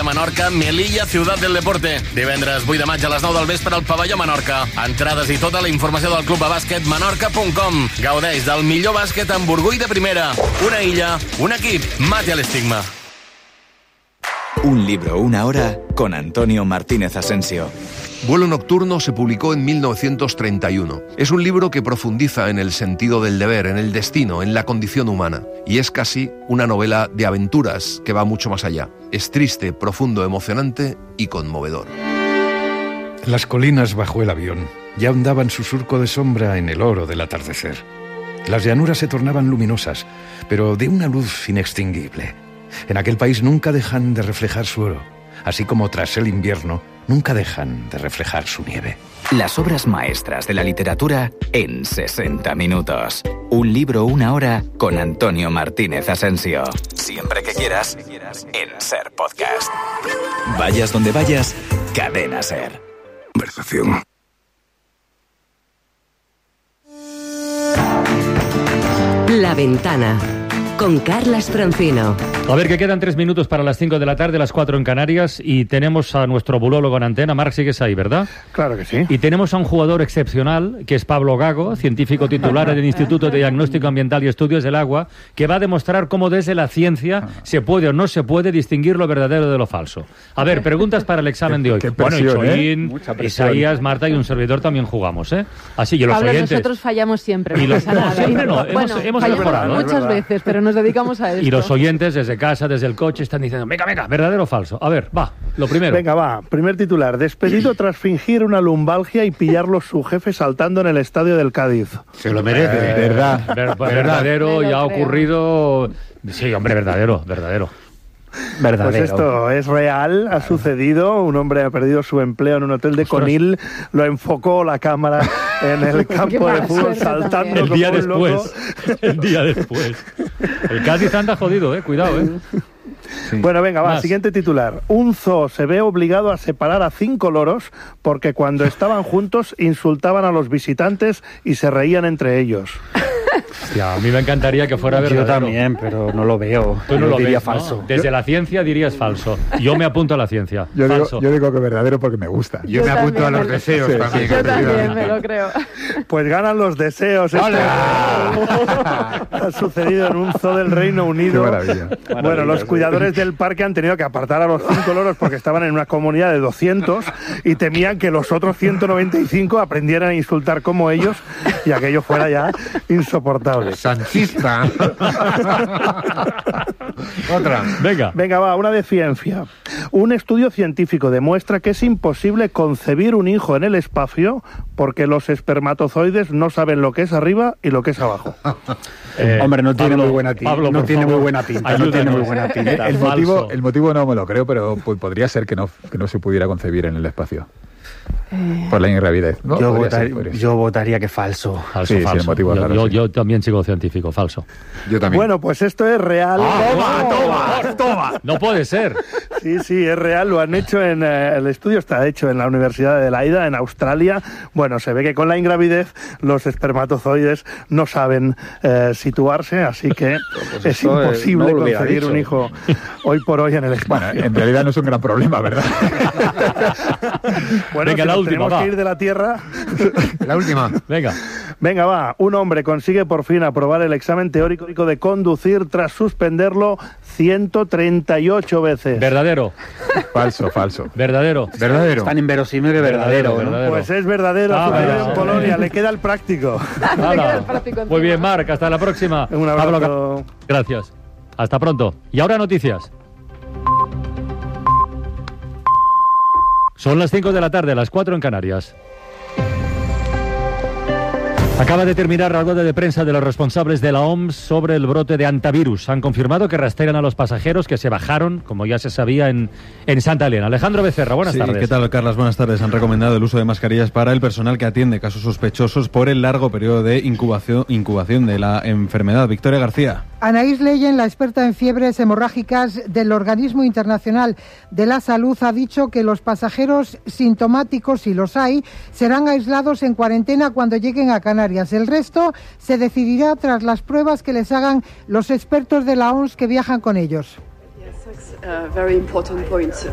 Menorca, Melilla, Ciutat del Deporte. Divendres 8 de maig a les 9 del vespre al Pavelló Menorca. Entrades i tota la informació del club de bàsquet menorca.com. Gaudeix del millor bàsquet amb orgull de primera. Una illa, un equip, mate al estigma. Un libro, una hora, con Antonio Martínez Asensio. Vuelo nocturno se publicó en 1931. Es un libro que profundiza en el sentido del deber, en el destino, en la condición humana. Y es casi una novela de aventuras que va mucho más allá. Es triste, profundo, emocionante y conmovedor. Las colinas bajo el avión ya ondaban su surco de sombra en el oro del atardecer. Las llanuras se tornaban luminosas, pero de una luz inextinguible. En aquel país nunca dejan de reflejar su oro, así como tras el invierno nunca dejan de reflejar su nieve. Las obras maestras de la literatura en 60 minutos. Un libro, una hora, con Antonio Martínez Asensio. Siempre que quieras, en SER Podcast. Vayas donde vayas, Cadena SER. Conversación. La Ventana, con Carlas Francino. A ver, que quedan 3 minutos para las 5 de la tarde, las 4 en Canarias, y tenemos a nuestro bulólogo en antena. Marc, sigues ahí, ¿verdad? Claro que sí. Y tenemos a un jugador excepcional, que es Pablo Gago, científico titular del Instituto de Diagnóstico Ambiental y Estudios del Agua, que va a demostrar cómo desde la ciencia se puede o no se puede distinguir lo verdadero de lo falso. A ver, preguntas para el examen de hoy. Bueno, y Choín, Isaías, Marta y un servidor también jugamos, ¿eh? Así, y los Pablo, oyentes... nosotros fallamos siempre, Y no los... pasa nada. siempre no, Bueno, hemos fallamos mejorado. muchas veces, pero nos dedicamos a esto. Y los oyentes desde casa, desde el coche, están diciendo, venga, ¿verdadero o falso? A ver, va, lo primero. Venga, va. Primer titular. Despedido tras fingir una lumbalgia y pillarlo su jefe saltando en el estadio del Cádiz. Se lo merece. Verdadero, ya ha ocurrido... Sí, hombre, verdadero. Pues esto es real, ha sucedido. Un hombre ha perdido su empleo en un hotel de Conil, lo enfocó la cámara en el campo de fútbol saltando el día como un loco. El día después. El Cádiz anda jodido, cuidado, Sí. Bueno, venga, va, siguiente titular. Un zoo se ve obligado a separar a 5 loros porque cuando estaban juntos insultaban a los visitantes y se reían entre ellos. Hostia, a mí me encantaría que fuera verdadero. Yo también, pero no lo veo. Tú no lo diría ves, falso. ¿no? Desde la ciencia dirías falso. Yo me apunto a la ciencia. Yo falso. digo que verdadero porque me gusta. Yo me apunto a los deseos también. Yo también me lo creo. Pues ganan los deseos. Ha sucedido en un zoo del Reino Unido. Qué maravilla. Bueno, los cuidadores del parque han tenido que apartar a los 5 loros porque estaban en una comunidad de 200 y temían que los otros 195 aprendieran a insultar como ellos y aquello fuera ya insoportable. Sanchista. Otra. Venga, va, una de ciencia. Un estudio científico demuestra que es imposible concebir un hijo en el espacio porque los espermatozoides no saben lo que es arriba y lo que es abajo. Hombre, no tiene muy buena pinta. Pablo, no tiene muy buena pinta. Ayúdanos. No tiene muy buena pinta. El motivo no me lo creo, pero podría ser que no se pudiera concebir en el espacio. Por la ingravidez, ¿no? Yo votaría que falso. Falso. el motivo es raro, yo también sigo científico, falso. Yo también. Bueno, pues esto es real. ¡Toma! No puede ser. Sí, es real. Lo han hecho el estudio está hecho en la Universidad de Adelaida, en Australia. Bueno, se ve que con la ingravidez los espermatozoides no saben situarse, así que pues es imposible concebir un hijo hoy por hoy en el espacio. Bueno, en realidad no es un gran problema, ¿verdad? Bueno, venga, si la última, tenemos que ir de la Tierra. La última. Venga, va. Un hombre consigue por fin aprobar el examen teórico de conducir tras suspenderlo 138 veces. Verdadero. Falso. Verdadero. Es tan inverosímil que verdadero. Pues es verdadero. En Polonia. Le queda el práctico. Muy bien, Marc. Hasta la próxima. Un abrazo. Pablo, gracias. Hasta pronto. Y ahora noticias. Son las 5 de la tarde, las 4 en Canarias. Acaba de terminar la rueda de prensa de los responsables de la OMS sobre el brote de hantavirus. Han confirmado que rastrean a los pasajeros que se bajaron, como ya se sabía, en Santa Elena. Alejandro Becerra, buenas tardes. ¿Qué tal, Carlas? Buenas tardes. Han recomendado el uso de mascarillas para el personal que atiende casos sospechosos por el largo periodo de incubación de la enfermedad. Victoria García. Anaïs Leyen, la experta en fiebres hemorrágicas del Organismo Internacional de la Salud, ha dicho que los pasajeros sintomáticos, si los hay, serán aislados en cuarentena cuando lleguen a Canarias. El resto se decidirá tras las pruebas que les hagan los expertos de la OMS que viajan con ellos.